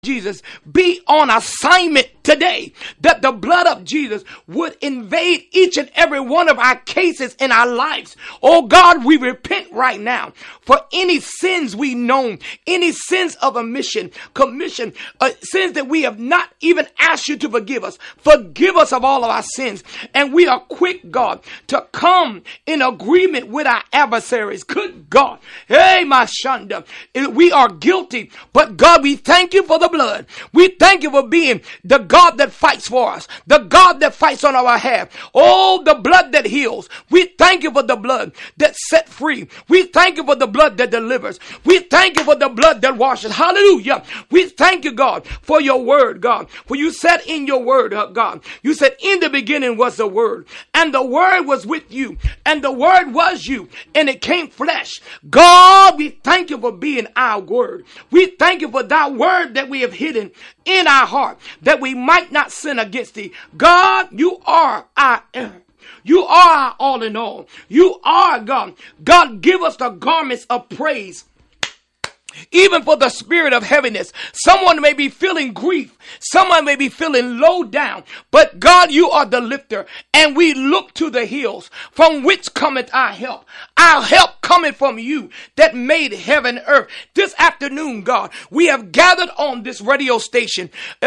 Jesus be on assignment today, that the blood of Jesus would invade each and every one of our cases in our lives. Oh God, we repent right now for any sins we known, any sins of omission, commission, sins that we have not even asked you to forgive us. Forgive us of all of our sins. And we are quick, God, to come in agreement with our adversaries. Good God. Hey, my Shanda. We are guilty, but God, we thank you for the blood. We thank you for being the God that fights for us, the God that fights on our behalf. Oh, the blood that heals. We thank you for the blood that set free. We thank you for the blood that delivers. We thank you for the blood that washes. Hallelujah. We thank you, God, for your word, God. For you said in your word, God, you said in the beginning was the word, and the word was with you, and the word was you, and it came flesh. God, we thank you for being our word. We thank you for that word that we have hidden in our heart, that we might not sin against thee. God, you are our you are our all in all. You are God. God, give us the garments of praise, even for the spirit of heaviness. Someone may be feeling grief. Someone may be feeling low down. But God, you are the lifter. And we look to the hills, from which cometh our help. Our help cometh from you that made heaven and earth. This afternoon, God, we have gathered on this radio station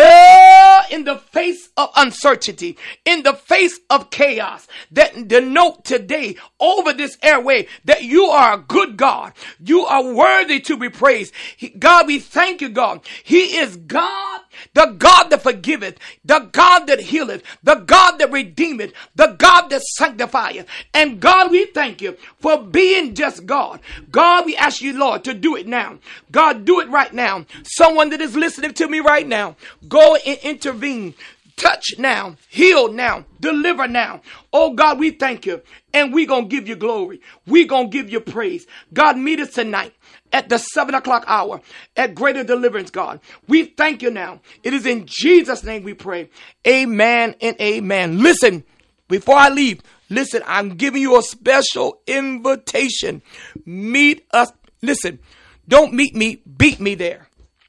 in the face of uncertainty, in the face of chaos, that denote today over this airway that you are a good God. You are worthy to be praised. God, we thank you, God. He is God, the God that forgiveth, the God that healeth, the God that redeemeth, the God that sanctifieth. And God, we thank you for being just God. God, we ask you, Lord, to do it now. God, do it right now. Someone that is listening to me right now, go and intervene. Touch now, heal now, deliver now. Oh God, we thank you. And we're going to give you glory. We're going to give you praise. God, meet us tonight at the 7:00 hour at Greater Deliverance, God. We thank you now. It is in Jesus' name we pray. Amen and amen. Listen, before I leave, listen, I'm giving you a special invitation. Meet us. Listen, don't meet me, beat me there.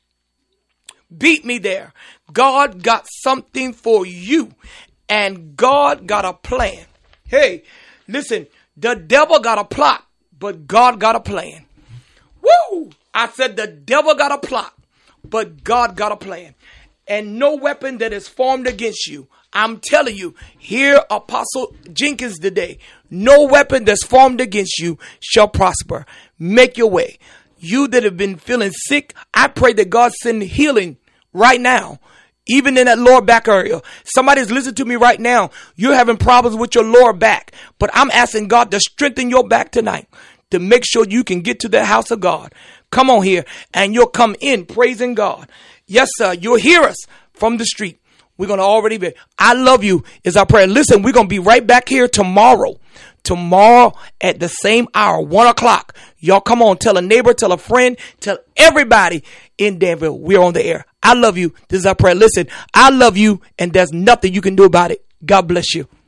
Beat me there. God got something for you, and God got a plan. Hey, listen, the devil got a plot, but God got a plan. Woo! I said the devil got a plot, but God got a plan. And no weapon that is formed against you, I'm telling you, hear Apostle Jenkins today, no weapon that's formed against you shall prosper. Make your way. You that have been feeling sick, I pray that God send healing right now. Even in that lower back area. Somebody's listening to me right now. You're having problems with your lower back. But I'm asking God to strengthen your back tonight, to make sure you can get to the house of God. Come on here and you'll come in praising God. Yes, sir. You'll hear us from the street. We're going to already be. I love you is our prayer. Listen, we're going to be right back here tomorrow. Tomorrow at the same hour, 1:00. Y'all come on, tell a neighbor, tell a friend, tell everybody in Danville. We're on the air. I love you. This is our prayer. Listen, I love you, and there's nothing you can do about it. God bless you.